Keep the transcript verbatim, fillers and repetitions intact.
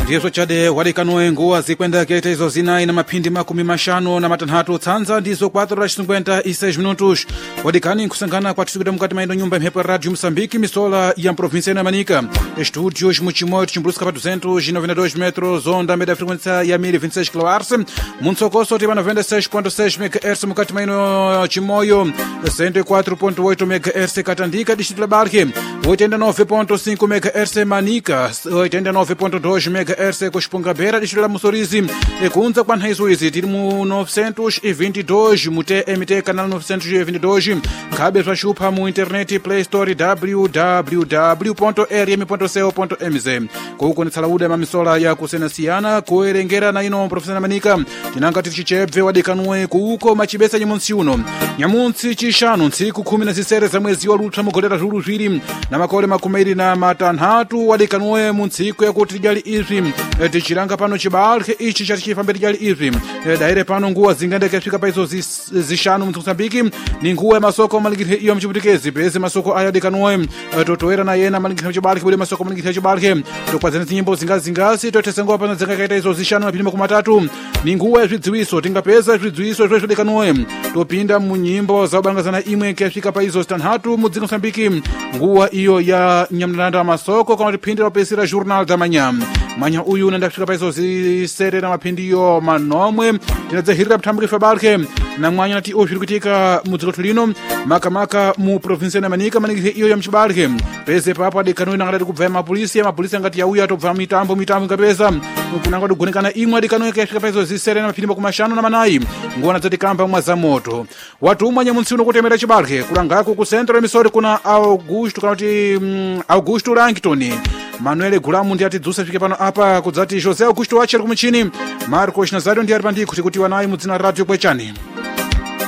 ndiyeso chade wadekanoe nguwa zikwenda kete izo zinayi na mapindi makumi mashanu na matanhatu tsanza ndizo quatro horas cinquenta e seis minutos wadekani nkusangana kwa tisikuda mukati maindo nyumba mphepo ya radio Moçambique misola ya província ya Manica estúdios muchimoyo tichimbuluska pa duzentos e noventa e dois metros onda média frequência ya mil e vinte e seis kHz munsokoso tipa noventa e seis ponto seis megahertz mukati maino chimoyo cento e quatro ponto oito megahertz Katandika distrito la Barque oitenta e nove ponto cinco megahertz Manica oitenta e nove ponto dois megahertz Kuxpungabeira distrito la Mussorizi e kunza kwa nhaizuizi tiri mu novecentos e vinte e dois mu T M T canal novecentos e vinte e dois cabe sua chupa mu internet Play Store w w w ponto r m ponto co ponto m z kukonetsa lauda mamisola ya kusenasiyana kuerengera na ino professor Manica tinanga tichichebve wadekanuwe kuuko machibesa nyamunsi uno nyamunsi chishanu ntsiku kumi na zisere za mwezi wa Lutra mugodera zulu zviri na makole makumiri na matanhatu wadekanuwe mu ntsiku yakuti lijali izvi tichiranga pano chibalke ichi chatichifambe lijali izvi daire pano nguwa zingandeke fika pa izo zishanu mu Moçambique ni nguwa ya masoko malikire iyo mchibutikezi pezi masoko aya dekanuwe totoera na yena malikire chibalke bude masoko malikire chibalke tokwazana nyimbo zingazingazi totesengoa pano zingakaita izo zishanu mapindi makumi matatu ni nguwa ya zvidziwiso tingapeza zvidziwiso zvesvo dekanuwe topinda mu nyimbo zaubangazana imwe kefika pa izo zitanhatu mu dziko Moçambique nguwa iyo ya nyamlanda masoko kama tipindira pesira Jornal da Manhã manya uyu nenda kufika pa izo zisere na mapindiyo manomwe tinadzahirira putambuli fabalke na mwanya nati oviri kutika mu dziko tulino makamaka mu província ya Manica manikire iyo ya mchibalke pese papo adekanuwe nangati kubva mapolisi mapolisi angati yauya tobva mitambo mitambo ngapeza kunanga kugonekana imwe adekanuwe kefika pa izo zisere na mapindi makumi mashanu na manayi ngona dzatikamba mwa za moto watu umwe nyamunsi uno kutemera chibalke kulangako ku centro emisori kuna Augusto kana kuti um, Augusto Langton Manuel Gulamu ndi atidzusa fike pano apa kudzati José Augusto wacheri kumuchini Marcos Nazario ndi ari pandiko kuti kuti wanayi mudzina radio kwechani